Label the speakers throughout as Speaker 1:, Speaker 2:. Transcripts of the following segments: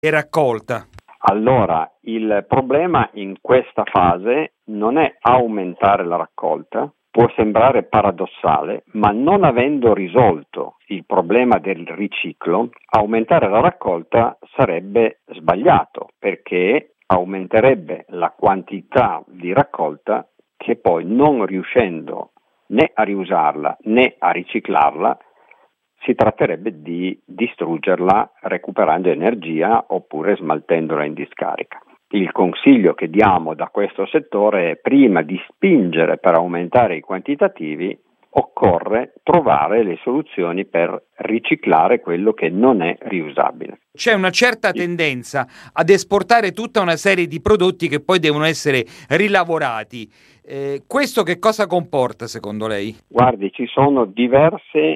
Speaker 1: e raccolta?
Speaker 2: Allora, il problema in questa fase non è aumentare la raccolta, può sembrare paradossale, ma non avendo risolto il problema del riciclo, aumentare la raccolta sarebbe sbagliato, perché aumenterebbe la quantità di raccolta che poi, non riuscendo né a riusarla né a riciclarla, si tratterebbe di distruggerla recuperando energia oppure smaltendola in discarica. Il consiglio che diamo da questo settore è: prima di spingere per aumentare i quantitativi, occorre trovare le soluzioni per riciclare quello che non è riusabile.
Speaker 1: C'è una certa tendenza ad esportare tutta una serie di prodotti che poi devono essere rilavorati. Questo che cosa comporta secondo lei?
Speaker 2: Guardi, ci sono diversi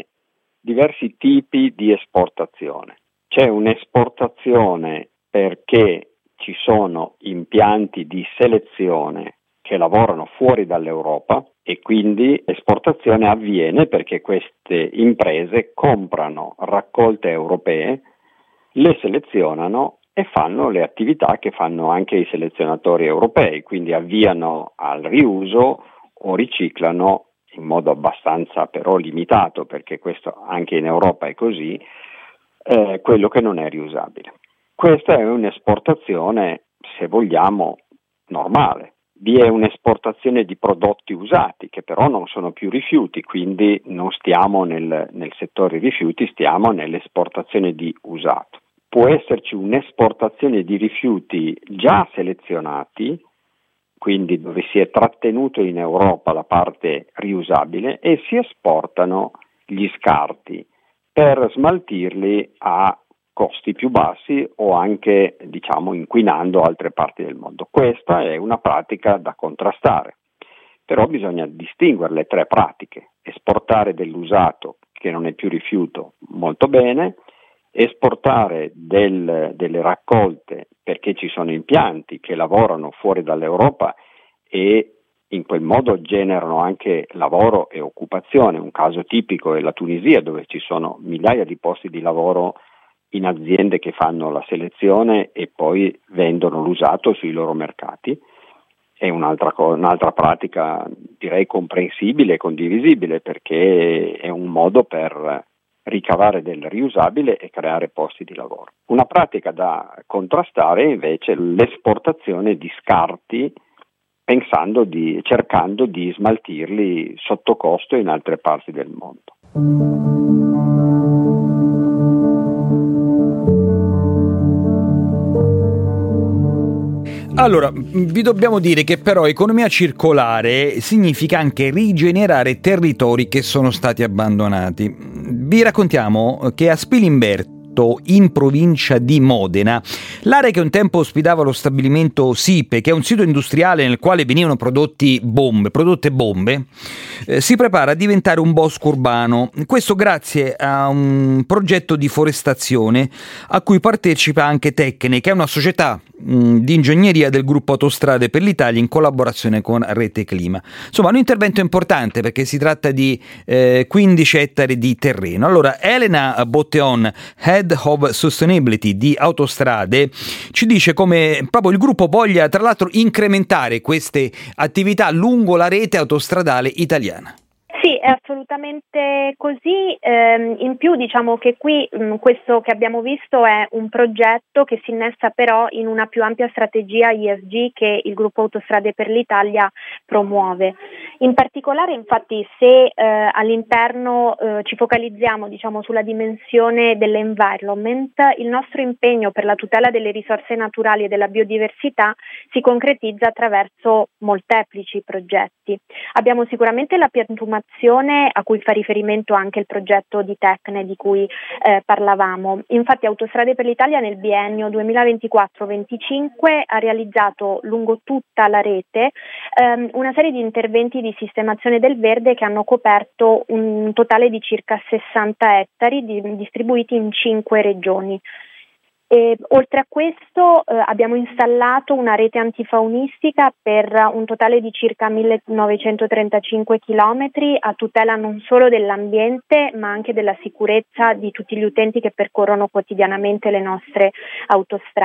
Speaker 2: tipi di esportazione. C'è un'esportazione perché ci sono impianti di selezione che lavorano fuori dall'Europa e quindi l'esportazione avviene perché queste imprese comprano raccolte europee, le selezionano e fanno le attività che fanno anche i selezionatori europei, quindi avviano al riuso o riciclano in modo abbastanza però limitato, perché questo anche in Europa è così, quello che non è riusabile. Questa è un'esportazione, se vogliamo, normale. Vi è un'esportazione di prodotti usati che però non sono più rifiuti, quindi non stiamo nel settore rifiuti, stiamo nell'esportazione di usato. Può esserci un'esportazione di rifiuti già selezionati, quindi dove si è trattenuto in Europa la parte riusabile e si esportano gli scarti per smaltirli a costi più bassi o anche, inquinando altre parti del mondo. Questa è una pratica da contrastare, però bisogna distinguere le tre pratiche: esportare dell'usato che non è più rifiuto, molto bene; esportare delle raccolte perché ci sono impianti che lavorano fuori dall'Europa e in quel modo generano anche lavoro e occupazione. Un caso tipico è la Tunisia, dove ci sono migliaia di posti di lavoro in aziende che fanno la selezione e poi vendono l'usato sui loro mercati. È un'altra pratica, direi, comprensibile e condivisibile, perché è un modo per ricavare del riusabile e creare posti di lavoro. Una pratica da contrastare è invece l'esportazione di scarti, cercando di smaltirli sotto costo in altre parti del mondo.
Speaker 1: Allora, vi dobbiamo dire che però economia circolare significa anche rigenerare territori che sono stati abbandonati. Vi raccontiamo che a Spilimberto, in provincia di Modena, l'area che un tempo ospitava lo stabilimento Sipe, che è un sito industriale nel quale venivano prodotte bombe, si prepara a diventare un bosco urbano. Questo grazie a un progetto di forestazione a cui partecipa anche Tecne, che è una società di ingegneria del gruppo Autostrade per l'Italia in collaborazione con Rete Clima. Insomma, un intervento importante perché si tratta di 15 ettari di terreno. Allora, Elena Botteon, Head of Sustainability di Autostrade, ci dice come proprio il gruppo voglia tra l'altro incrementare queste attività lungo la rete autostradale italiana.
Speaker 3: Sì, è assolutamente così. In più diciamo che qui questo che abbiamo visto è un progetto che si innesta però in una più ampia strategia ESG che il gruppo Autostrade per l'Italia promuove. In particolare, infatti, se all'interno ci focalizziamo sulla dimensione dell'environment, il nostro impegno per la tutela delle risorse naturali e della biodiversità si concretizza attraverso molteplici progetti. Abbiamo sicuramente la piantumazione a cui fa riferimento anche il progetto di Tecne di cui parlavamo. Infatti Autostrade per l'Italia nel biennio 2024-25 ha realizzato lungo tutta la rete una serie di interventi di sistemazione del verde che hanno coperto un totale di circa 60 ettari distribuiti in 5 regioni. E, oltre a questo abbiamo installato una rete antifaunistica per un totale di circa 1935 chilometri a tutela non solo dell'ambiente ma anche della sicurezza di tutti gli utenti che percorrono quotidianamente le nostre autostrade.